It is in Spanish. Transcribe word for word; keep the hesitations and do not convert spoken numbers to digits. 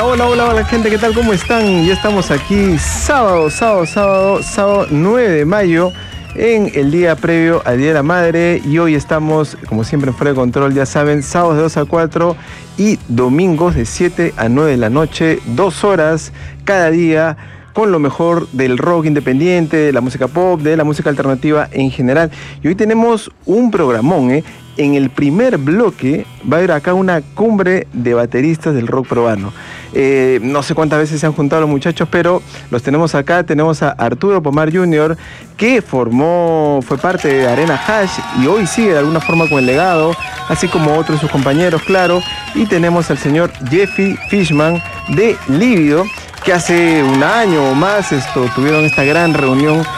hola, hola, hola gente, ¿qué tal? ¿Cómo están? Ya estamos aquí sábado, sábado, sábado, sábado nueve de mayo en el día previo al Día de la Madre y hoy estamos, como siempre, en Fuera de Control, ya saben, sábados de dos a cuatro y domingos de siete a nueve de la noche, dos horas cada día con lo mejor del rock independiente, de la música pop, de la música alternativa en general. Y hoy tenemos un programón, ¿eh? En el primer bloque va a haber acá una cumbre de bateristas del rock peruano. Eh, no sé cuántas veces se han juntado los muchachos, pero los tenemos acá. Tenemos a Arturo Pomar junior, que formó, fue parte de Arena Hash y hoy sigue de alguna forma con el legado, así como otros de sus compañeros, claro. Y tenemos al señor Jeffy Fishman de Lívido, que hace un año o más esto, tuvieron esta gran reunión